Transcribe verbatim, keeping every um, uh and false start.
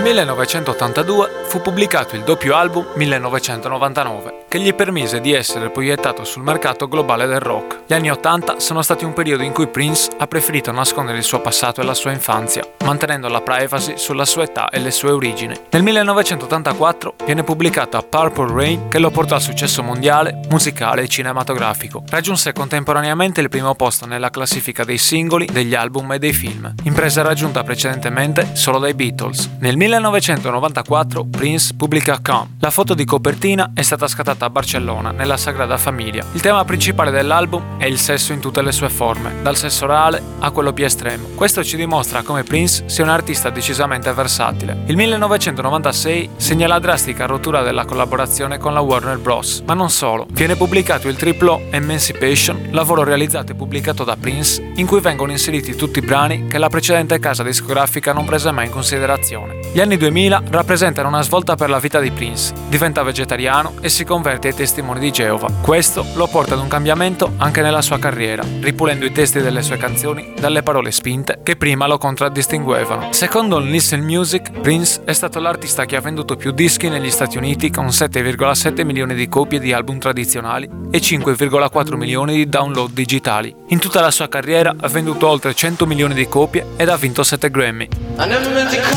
millenovecentottantadue fu pubblicato il doppio album millenovecentonovantanove, che gli permise di essere proiettato sul mercato globale del rock. Gli anni Ottanta sono stati un periodo in cui Prince ha preferito nascondere il suo passato e la sua infanzia, mantenendo la privacy sulla sua età e le sue origini. Nel millenovecentottantaquattro viene pubblicata Purple Rain, che lo portò al successo mondiale, musicale e cinematografico. Raggiunse contemporaneamente il primo posto nella classifica dei singoli, degli album e dei film, impresa raggiunta precedentemente solo dai Beatles. Nel millenovecentonovantaquattro Prince pubblica Come. La foto di copertina è stata scattata a Barcellona, nella Sagrada Famiglia. Il tema principale dell'album è il sesso in tutte le sue forme, dal sesso orale a quello più estremo. Questo ci dimostra come Prince sia un artista decisamente versatile. Il millenovecentonovantasei segna la drastica rottura della collaborazione con la Warner Bros. Ma non solo. Viene pubblicato il triplo Emancipation, lavoro realizzato e pubblicato da Prince, in cui vengono inseriti tutti i brani che la precedente casa discografica non prese mai in considerazione. Gli anni duemila rappresentano una svolta per la vita di Prince. Diventa vegetariano e si converte ai testimoni di Geova. Questo lo porta ad un cambiamento anche nella sua carriera, ripulendo i testi delle sue canzoni dalle parole spinte che prima lo contraddistinguevano. Secondo Listen Music, Prince è stato l'artista che ha venduto più dischi negli Stati Uniti, con sette virgola sette milioni di copie di album tradizionali e cinque virgola quattro milioni di download digitali. In tutta la sua carriera ha venduto oltre cento milioni di copie ed ha vinto sette Grammy.